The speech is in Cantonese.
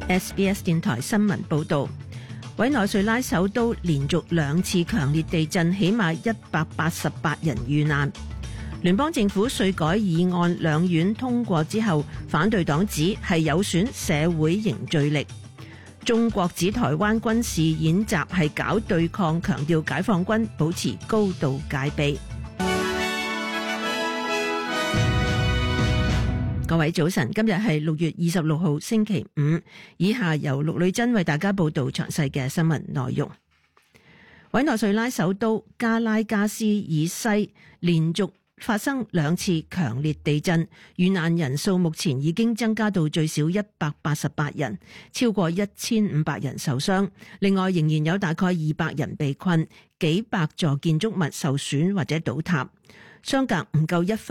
SBS 電台新聞報導，委內瑞拉首都連續2次強烈地震，起碼188人遇難。聯邦政府稅改議案兩院通過之後，反對黨指係有損社會凝聚力。中國指台灣軍事演習係搞對抗，強調解放軍保持高度戒備。各位早晨，今日係6月26號星期五，以下由陸女珍為大家報道詳細嘅新聞內容。委內瑞拉首都加拉加斯以西連續發生2次強烈地震，遇難人數目前已經增加到最少188人，超過1500人受傷。另外仍然有大概200人被困，幾百座建築物受損或者倒塌，相隔唔夠1分